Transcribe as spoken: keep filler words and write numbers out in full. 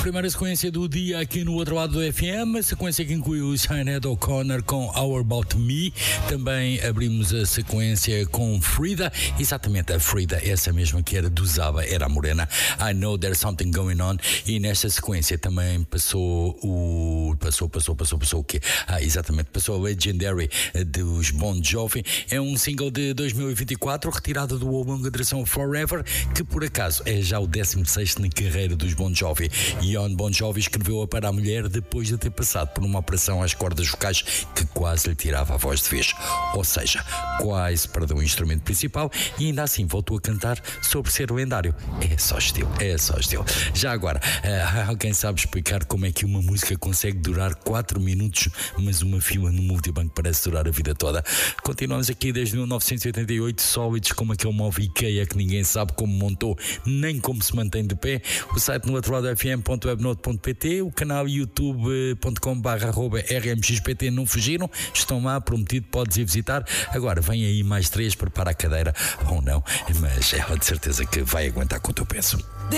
primeira sequência do dia aqui no outro lado do F M, a sequência que inclui o Sinead O'Connor com How About Me. Também abrimos a sequência com Frida, exatamente a Frida, essa mesma que era do Zaba, era a morena, I Know There's Something Going On. E nesta sequência também passou o... passou, passou, passou, passou o quê? Ah, exatamente, passou a Legendary dos Bon Jovi. É um single de dois mil e vinte e quatro, retirado do álbum de duração Forever, que por acaso é já o décimo sexto na carreira dos Bon Jovi. Jon Bon Jovi escreveu-a para a mulher depois de ter passado por uma operação às cordas vocais que quase lhe tirava a voz de vez. Ou seja, quase perdeu o instrumento principal e ainda assim voltou a cantar sobre ser lendário. É só estilo, é só estilo. Já agora, uh, alguém sabe explicar como é que uma música consegue durar quatro minutos, mas uma fila no multibanco parece durar a vida toda? Continuamos aqui desde mil novecentos e oitenta e oito, sólidos como aquele móvel IKEA que ninguém sabe como montou, nem como se mantém de pé. O site no outro lado f m ponto webnote ponto p t, o canal youtube ponto com barra r m x p t não fugiram, estão lá, prometido, podes ir visitar. Agora vem aí mais três, prepara a cadeira ou não, mas é de certeza que vai aguentar com o teu peso.